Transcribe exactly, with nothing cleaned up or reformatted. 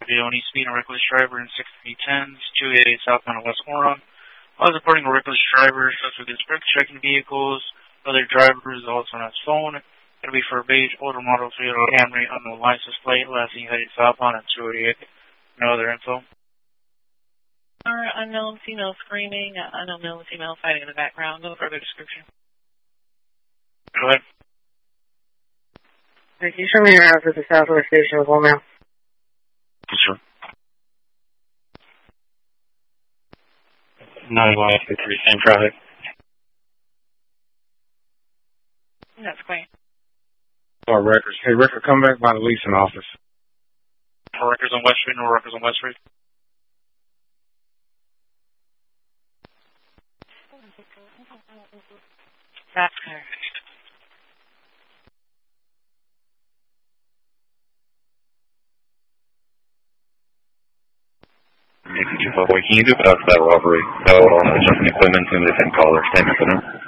video any speed and reckless driver in six three ten, two eighty-eight southbound of West Oron. I was reporting a reckless driver, suspect is checking vehicles, other drivers, also on his phone. It'll be for a beige older model Toyota Camry on the license plate, last thing headed southbound at two eighty-eight. No other info. Alright, unknown female screaming, uh, unknown male and female fighting in the background. No further description. Go ahead. Can you show me your house at the Southwest Station with one mile? Sure. ninety-one fifty-three, same traffic. That's great. Oh, records. Hey, record, come back by the leasing office. No records on West Street, no records on West Street. That's clear. Can you do without that robbery? That will also adjust equipment to the same caller. Same incident.